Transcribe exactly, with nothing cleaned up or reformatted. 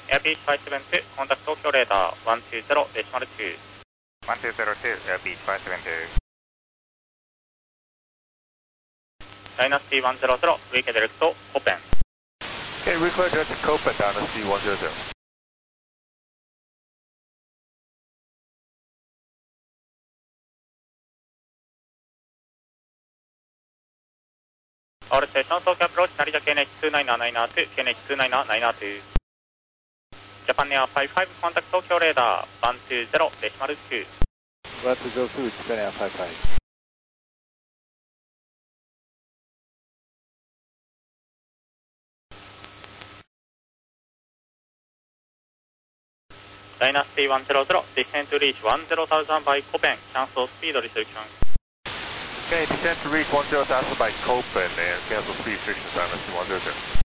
Airbus five seven two, contact Tokyo radar one two zero, decimal two. one two zero two, Airbus five seven two. Dynasty one zero zero, weak direct to Copen. Okay, request direct to Copen, Dynasty one zero zero. All stations, Tokyo approach, Narita K N H two nine nine two, K N H two nine nine two. Japan Air five five, contact Tokyo radar one two zero, decimal two. one two zero two, Japan Air five five. Dynasty one zero zero, descend to reach one zero thousand by Copen, cancel speed restriction. Okay, descend to reach one zero thousand by Copen and cancel speed restrictions, Dynasty one zero zero.